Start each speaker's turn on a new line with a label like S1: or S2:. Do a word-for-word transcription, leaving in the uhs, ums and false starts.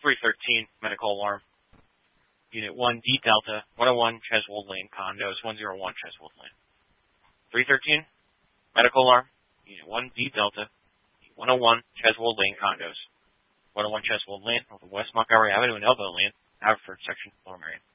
S1: three thirteen, medical alarm. Unit one, D Delta, one oh one Cheswold Lane, condos, one oh one Cheswold Lane. three thirteen, medical alarm. Unit one, D Delta, one oh one Cheswold Lane, condos, one oh one Cheswold Lane, over West Montgomery Avenue and Elbow Lane, Haverford, Section Lower Merion.